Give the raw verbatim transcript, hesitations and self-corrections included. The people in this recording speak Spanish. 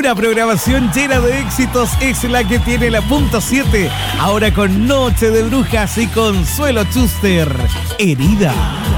Una programación llena de éxitos es la que tiene la punto siete. Ahora con Noche de Brujas y Consuelo Schuster. Herida.